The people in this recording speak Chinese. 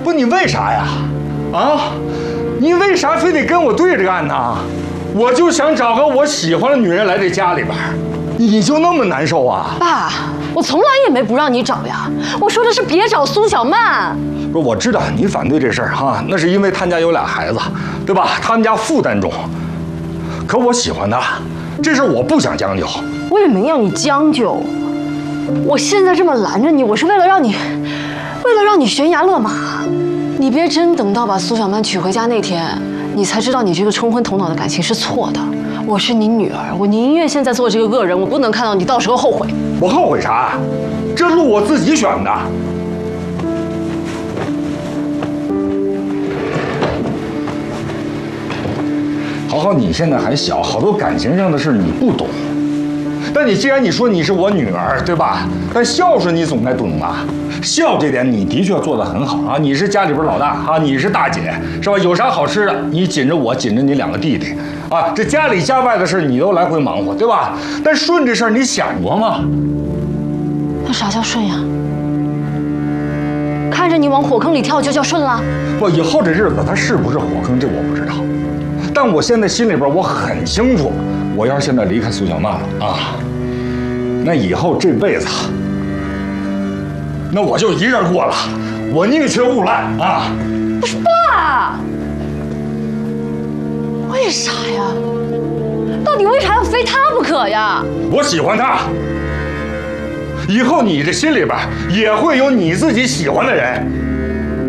不，你为啥呀？啊，你为啥非得跟我对着干呢？我就想找个我喜欢的女人来这家里边，你就那么难受啊？ 爸，我从来也没不让你找呀。我说的是别找苏小曼。 不是，我知道你反对这事儿哈，那是因为他家有俩孩子，对吧？他们家负担重。可我喜欢他，这事我不想将就。 我也没让你将就。我现在这么拦着你，我是为了让你悬崖勒马。你别真等到把苏小曼娶回家那天，你才知道你这个冲昏头脑的感情是错的。我是你女儿，我宁愿现在做这个恶人，我不能看到你到时候后悔。 我后悔啥？这路我自己选的。好，你现在还小，好多感情上的事你不懂。但你既然你说你是我女儿，对吧？但孝顺你总该懂吧？孝这点你的确做得很好啊！你是家里边老大啊，你是大姐，是吧？有啥好吃的，你紧着我，紧着你两个弟弟啊，这家里家外的事你都来回忙活，对吧？但顺这事儿你想过吗？ 那啥叫顺呀？看着你往火坑里跳就叫顺了？ 不，以后这日子它是不是火坑，这我不知道。但我现在心里边我很清楚，我要是现在离开苏小曼了啊，那以后这辈子，那我就一人过了，我宁缺毋滥啊！ 不是爸，为啥呀？到底为啥要非他不可呀？ 我喜欢他，以后你这心里边也会有你自己喜欢的人。